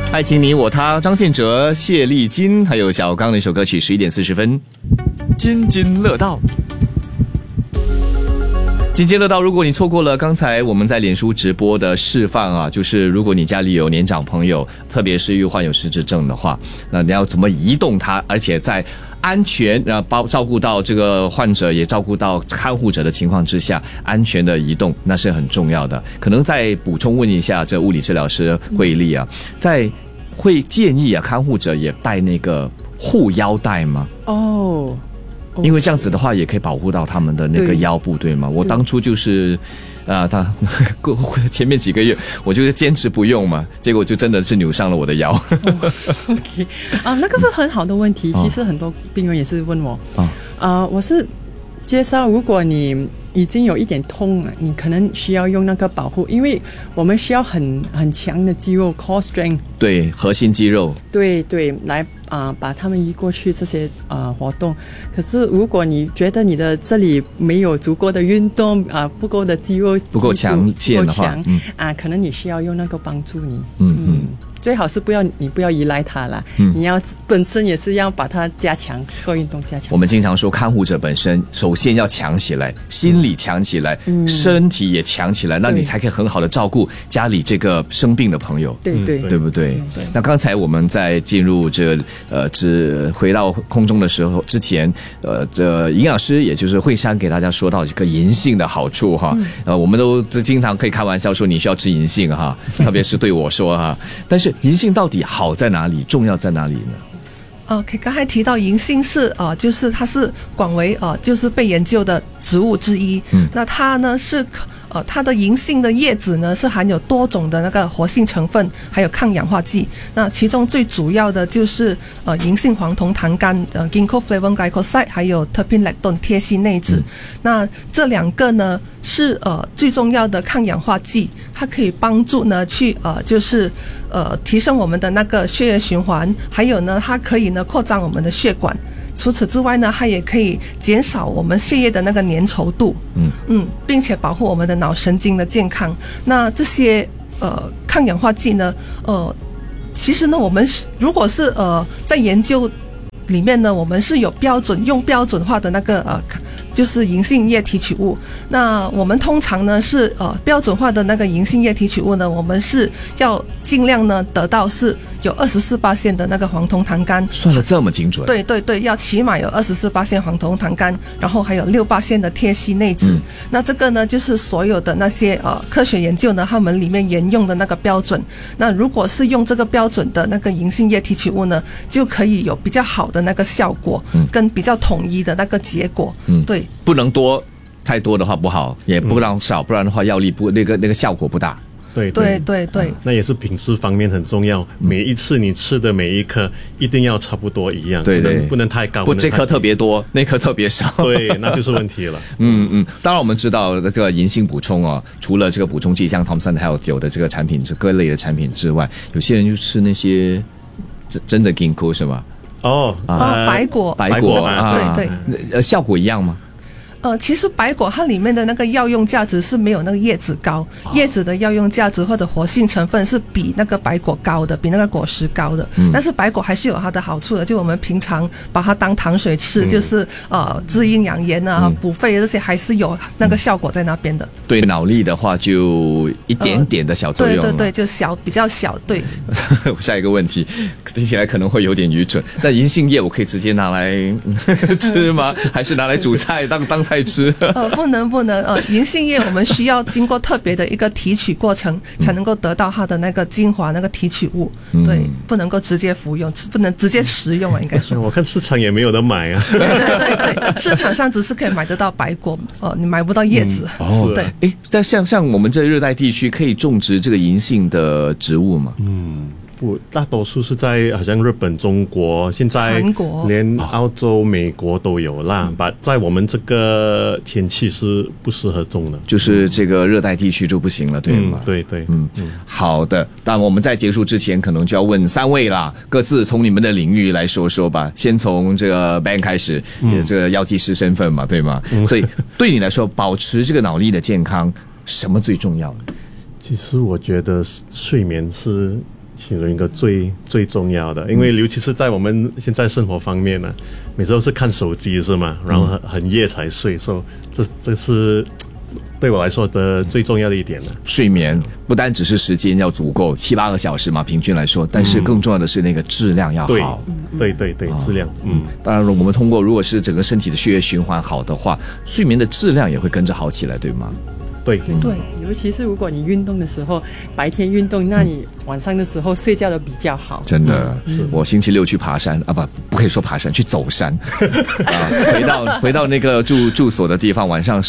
爱情你我他，张信哲、谢丽金还有小刚的一首歌曲11:40，津津乐道。津津乐道，如果你错过了刚才我们在脸书直播的示范啊，就是如果你家里有年长朋友，特别是又患有失智症的话，那你要怎么移动他，而且在安全照顾到这个患者，也照顾到看护者的情况之下，安全的移动那是很重要的。可能再补充问一下这物理治疗师惠丽啊，会建议啊看护者也带那个护腰带吗？因为这样子的话也可以保护到他们的那个腰部， 对吗？我当初就是他前面几个月我就是坚持不用嘛，结果就真的是扭伤了我的腰。 OK 那个是很好的问题，其实很多病人也是问我我是介绍，如果你已经有一点痛了，你可能需要用那个保护，因为我们需要很强的肌肉 core strength， 对，核心肌肉， 对，来把他们移过去这些活动。可是如果你觉得你的这里没有足够的运动不够的肌肉不够强健的话， 可能你需要用那个帮助你。最好是你不要依赖它啦，你要本身也是要把它加强，做运动加强。 我们经常说看护者本身首先要强起来，心理强起来，身体也强起来，那你才可以很好的照顾家里这个生病的朋友，对不对？那刚才我们在进入回到空中的时候之前，这营养师也就是惠珊给大家说到这个银杏的好处哈，我们都经常可以开玩笑说你需要吃银杏哈，特别是对我说哈，但是银杏到底好在哪里，重要在哪里呢 ？OK， 刚才提到银杏是就是它是广为就是被研究的植物之一。那它呢是它的银杏的叶子呢是含有多种的那个活性成分，还有抗氧化剂。那其中最主要的就是银杏黄酮糖苷ginkgo flavone glycoside 还有 terpinolactone 萜烯内酯。那这两个呢是最重要的抗氧化剂，它可以帮助呢去就是提升我们的那个血液循环，还有呢它可以呢扩张我们的血管。除此之外呢，它也可以减少我们血液的那个粘稠度，并且保护我们的脑神经的健康。那这些抗氧化剂呢，其实呢，我们如果是在研究里面呢，我们是有用标准化的那个就是银杏叶提取物。那我们通常呢是标准化的那个银杏叶提取物呢，我们是要尽量呢得到是有24%的那个黄酮糖苷， 算得这么精准？ 对，要起码有24%黄酮糖苷，然后还有6%的萜烯内酯。那这个呢就是所有的那些科学研究呢，他们里面沿用的那个标准。那如果是用这个标准的那个银杏叶提取物呢，就可以有比较好的那个效果，跟比较统一的那个结果。对， 不能太多的话不好，也不能少，不然的话药力那个效果不大。 对，那也是品质方面很重要。每一次你吃的每一颗一定要差不多一样，对，不能太高， 不这颗特别多，那颗特别少， 对，那就是问题了。 当然我们知道那个银杏补充除了这个补充剂像 Thomson Health 有的这个产品，这各类的产品之外，有些人就吃那些真的 ginkgo 是吗？ 白果对，效果一样吗？ 其实白果它里面的那个药用价值是没有那个叶子高，叶子的药用价值或者活性成分是比那个白果高的，比那个果实高的。但是白果还是有它的好处的，就我们平常把它当糖水吃，就是滋阴养颜补肺这些还是有那个效果在那边的。 对脑力的话就一点点的小作用， 对，就比较小。对。 下一个问题听起来可能会有点愚蠢，但银杏叶我可以直接拿来吃吗？还是拿来煮菜当菜吃？ 不能，银杏叶我们需要经过特别的一个提取过程，才能够得到它的那个精华那个提取物。对，不能够直接服用，不能直接食用应该说。 我看市场也没有得买啊。 对，市场上只是可以买得到白果，你买不到叶子。 对，在像我们这热带地区可以种植这个银杏的植物吗？ 不，大多数是在好像日本、中国，现在韩国连澳洲、美国都有啦。在我们这个天气是不适合种的， 就是这个热带地区就不行了，对吗？ 对， 好的。但我们在结束之前，可能就要问三位啦，各自从你们的领域来说说吧。先从这个 Ben 开始，这个药剂师身份嘛，对吗？所以对你来说，保持这个脑力的健康，什么最重要？ 其实我觉得睡眠是其中一个最重要的，因为尤其是在我们现在生活方面呢，每次都是看手机是吗？然后很夜才睡，所以这是对我来说的最重要的一点呢。 睡眠不单只是时间要足够7-8个小时嘛，平均来说，但是更重要的是那个质量要好。 对，质量。 当然了，我们通过如果是整个身体的血液循环好的话，睡眠的质量也会跟着好起来，对吗？ 对， 尤其是如果你运动的时候，白天运动，那你晚上的时候睡觉的比较好。 真的，我星期六去爬山啊，不可以说爬山，去走山回到那个住所的地方，晚上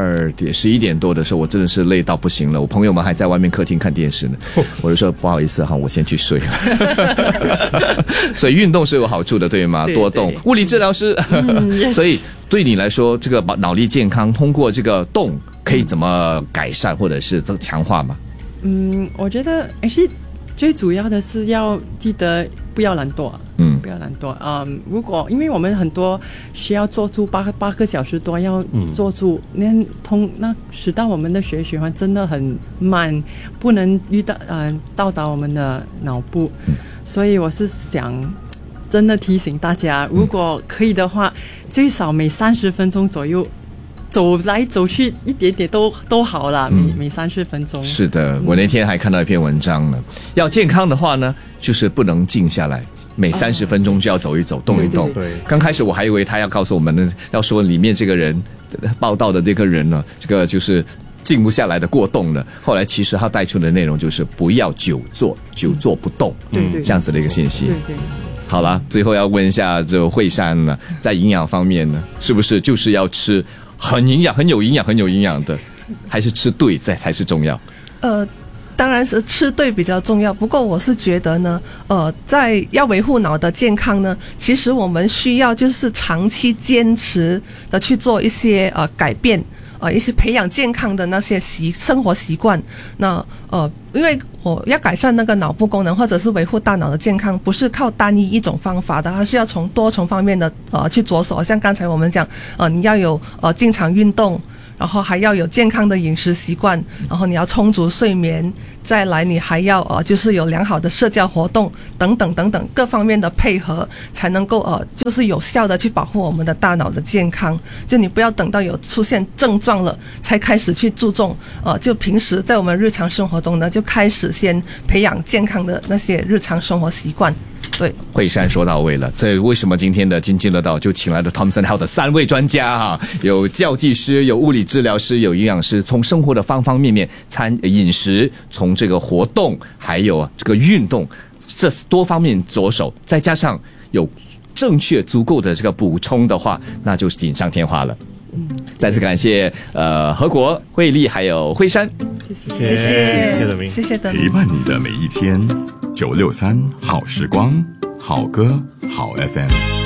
11点多的时候，我真的是累到不行了。我朋友们还在外面客厅看电视呢，我就说不好意思哈，我先去睡了。所以运动是有好处的，对吗？多动，物理治疗师。所以对你来说，这个脑力健康通过这个动可以怎么改善或者是强化吗？ 我觉得是最主要的是要记得不要懒惰。不要懒惰。如果因为我们很多需要坐住8个小时多要坐住，那使到我们的血液循环真的很慢，不能到达我们的脑部。所以我是想真的提醒大家，如果可以的话，最少每30分钟左右走来走去一点点都好了，每30分钟。 是的，我那天还看到一篇文章呢，要健康的话呢，就是不能静下来，每30分钟就要走一走，动一动。 对， 刚开始我还以为他要告诉我们呢，要说里面这个人报道的这个人呢，这个就是静不下来的过动了。后来其实他带出的内容就是不要久坐不动，这样子的一个信息。 对。 好了，最后要问一下这慧珊呢，在营养方面呢，是不是就是要吃很有营养的，还是吃对才是重要？ 当然是吃对比较重要。不过我是觉得呢，在要维护脑的健康呢，其实我们需要就是长期坚持的去做一些改变。一些培养健康的那些生活习惯。那因为我要改善那个脑部功能，或者是维护大脑的健康，不是靠单一一种方法的，它是要从多重方面的去着手。像刚才我们讲，你要有经常运动，然后还要有健康的饮食习惯，然后你要充足睡眠，再来你还要就是有良好的社交活动等等各方面的配合，才能够就是有效的去保护我们的大脑的健康。就你不要等到有出现症状了才开始去注重，就平时在我们日常生活中呢，就开始先培养健康的那些日常生活习惯。对， 慧珊说到位了。所以为什么今天的津津乐道就请来了 Thomson Health 的3位专家哈，有教技师，有物理治疗师，有营养师，从生活的方方面面，饮食，从这个活动，还有这个运动，这多方面着手，再加上有正确足够的这个补充的话，那就是锦上添花了。再次感谢何国、慧丽还有慧珊， 谢谢德明， 陪伴你的每一天，963好时光，好歌好 FM。